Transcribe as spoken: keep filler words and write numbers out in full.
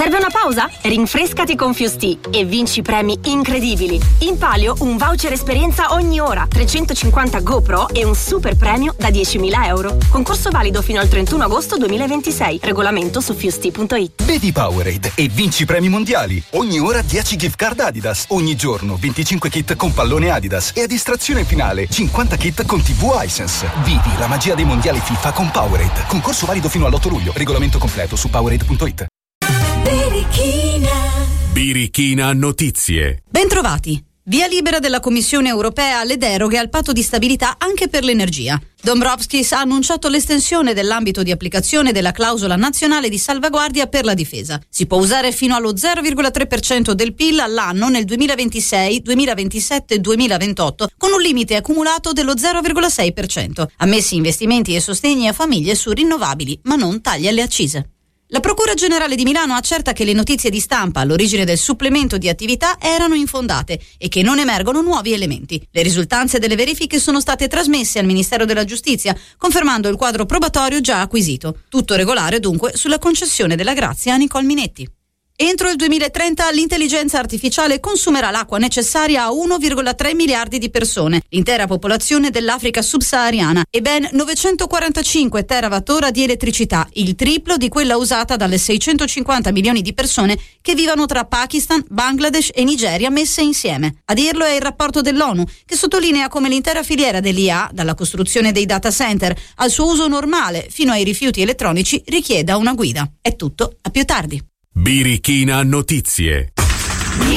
Serve una pausa? Rinfrescati con Fusti e vinci premi incredibili. In palio un voucher esperienza ogni ora, trecentocinquanta GoPro e un super premio da diecimila euro. Concorso valido fino al trentuno agosto duemilaventisei. Regolamento su fusti punto it. Vedi Powerade e vinci premi mondiali. Ogni ora dieci gift card Adidas. Ogni giorno venticinque kit con pallone Adidas. E a distrazione finale cinquanta kit con tivù Hisense. Vivi la magia dei mondiali FIFA con Powerade. Concorso valido fino all'otto luglio. Regolamento completo su powerade punto it. Birichina. Birichina Notizie. Bentrovati. Via libera della Commissione europea alle deroghe al patto di stabilità anche per l'energia. Dombrovskis ha annunciato l'estensione dell'ambito di applicazione della clausola nazionale di salvaguardia per la difesa. Si può usare fino allo zero virgola tre per cento del P I L all'anno nel duemilaventisei, duemilaventisette e duemilaventotto, con un limite accumulato dello zero virgola sei per cento. Ammessi investimenti e sostegni a famiglie su rinnovabili, ma non tagli alle accise. La Procura Generale di Milano accerta che le notizie di stampa all'origine del supplemento di attività erano infondate e che non emergono nuovi elementi. Le risultanze delle verifiche sono state trasmesse al Ministero della Giustizia, confermando il quadro probatorio già acquisito. Tutto regolare dunque sulla concessione della grazia a Nicole Minetti. Entro il duemilatrenta l'intelligenza artificiale consumerà l'acqua necessaria a uno virgola tre miliardi di persone, l'intera popolazione dell'Africa subsahariana, e ben novecentoquarantacinque terawattora di elettricità, il triplo di quella usata dalle seicentocinquanta milioni di persone che vivono tra Pakistan, Bangladesh e Nigeria messe insieme. A dirlo è il rapporto dell'ONU, che sottolinea come l'intera filiera dell'I A, dalla costruzione dei data center al suo uso normale fino ai rifiuti elettronici, richieda una guida. È tutto, a più tardi. Birichina Notizie.